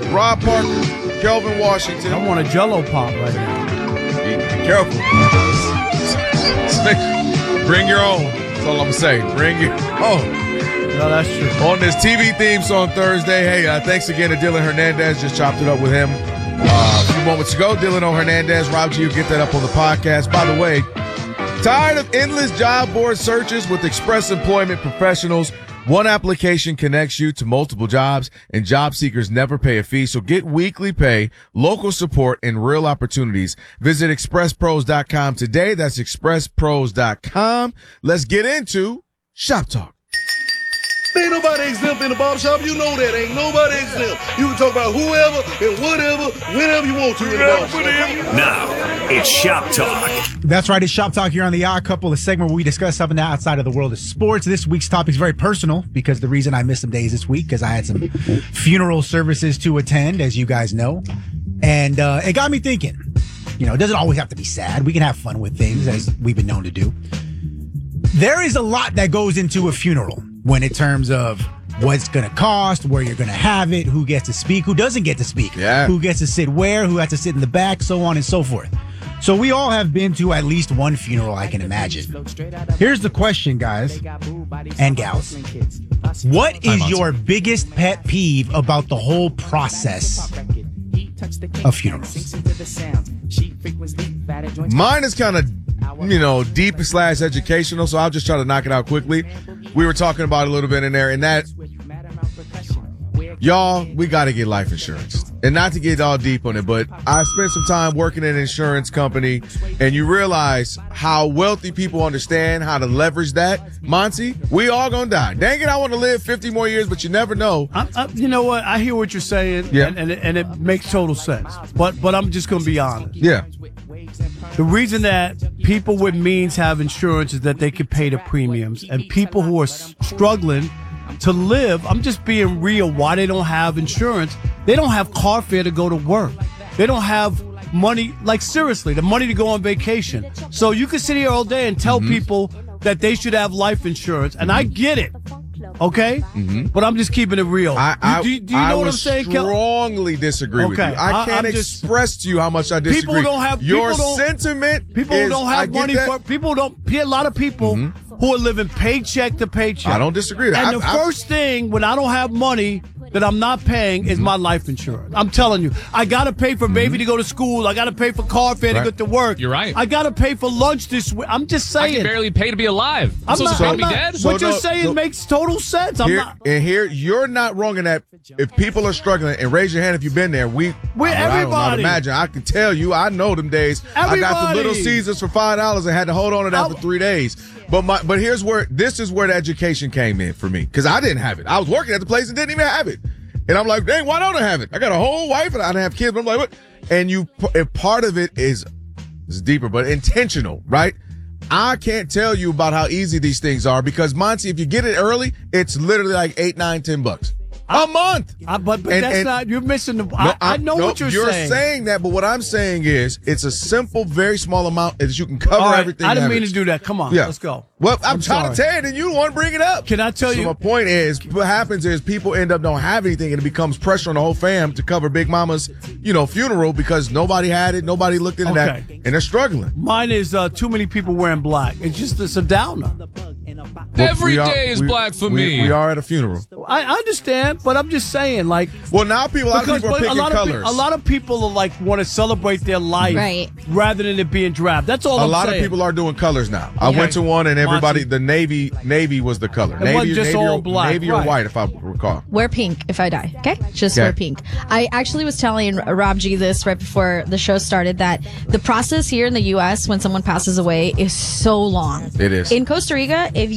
Rob Parker, Kelvin Washington. I want a Jell-O pop right now. Be careful. Bring your own. That's all I'm going to say. Bring your own. No, that's true. On this TV theme song Thursday, hey, thanks again to Dylan Hernandez. Just chopped it up with him a few moments ago. Dylan O. Hernandez, Rob G, you get that up on the podcast. By the way, tired of endless job board searches with Express Employment Professionals? One application connects you to multiple jobs, and job seekers never pay a fee. So get weekly pay, local support, and real opportunities. Visit expresspros.com today. That's expresspros.com. Let's get into Shop Talk. Ain't nobody exempt in the barbershop. You know that. Ain't nobody exempt. You can talk about whoever and whatever, whenever you want to in the barbershop. Now, it's Shop Talk. That's right. It's Shop Talk here on the Odd Couple, a segment where we discuss something outside of the world of sports. This week's topic is very personal because the reason I missed some days this week because I had some funeral services to attend, as you guys know. And it got me thinking, you know, it doesn't always have to be sad. We can have fun with things, as we've been known to do. There is a lot that goes into a funeral when in terms of what's going to cost, where you're going to have it, who gets to speak, who doesn't get to speak, who gets to sit where, who has to sit in the back, so on and so forth. So we all have been to at least one funeral, I can imagine. Here's the question, guys and gals. What is your biggest pet peeve about the whole process of funerals? Mine is kind of, deep / educational, so I'll just try to knock it out quickly. We were talking about it a little bit in there, and that, y'all, we got to get life insurance. And not to get all deep on it, but I spent some time working in an insurance company, and you realize how wealthy people understand how to leverage that. Monty, we all gonna die. Dang it, I want to live 50 more years, but you never know. You know what? I hear what you're saying, and it makes total sense. But I'm just gonna be honest. Yeah. The reason that people with means have insurance is that they can pay the premiums, and people who are struggling to live, I'm just being real, why they don't have insurance. They don't have car fare to go to work. They don't have money, like seriously, the money to go on vacation. So you can sit here all day and tell people that they should have life insurance, and I get it. Okay? But I'm just keeping it real. Do you know what I'm saying, Kel? I strongly disagree with you. I can't express to you how much I disagree. People don't have your sentiment. People is, don't have money for people don't a lot of people who are living paycheck to paycheck. I don't disagree. And the first thing when I don't have money that I'm not paying is my life insurance. I'm telling you, I got to pay for baby to go to school. I got to pay for car fare to get to work. You're right. I got to pay for lunch this week. I'm just saying. I can barely pay to be alive. I'm supposed to be dead. What you're saying makes total sense. Here, you're not wrong in that. If people are struggling, and raise your hand if you've been there. We're everybody. I don't know, imagine. I can tell you. I know them days. Everybody. I got the Little Caesars for $5 and had to hold on to that for 3 days. But here's where this is where the education came in for me, because I didn't have it. I was working at the place and didn't even have it. And I'm like, dang, why don't I have it? I got a whole wife and I don't have kids. But I'm like, what? And part of it is deeper, but intentional, right? I can't tell you about how easy these things are because, Monty, if you get it early, it's literally like $8, $9, $10 a month. But that's not, you're missing the, I know what you're saying. You're saying that, but what I'm saying is it's a simple, very small amount that you can cover everything. I didn't mean to do that. Come on, let's go. Well, I'm trying to tell you, and you want to bring it up. Can I tell you? So my point is, what happens is people end up don't have anything, and it becomes pressure on the whole fam to cover Big Mama's, funeral because nobody had it, nobody looked into that, and they're struggling. Mine is too many people wearing black. It's a downer. Every day is black for me. We are at a funeral. I understand, but I'm just saying, like. Well, now a lot of people are picking colors. A lot of people are like want to celebrate their life rather than it being drab. That's all. I'm saying. A lot of people are doing colors now. I went to one and everybody, the navy was the color. Navy or white, if I recall. Wear pink if I die. Okay, wear pink. I actually was telling Rob G this right before the show started that the process here in the U.S. when someone passes away is so long. It is. In Costa Rica, if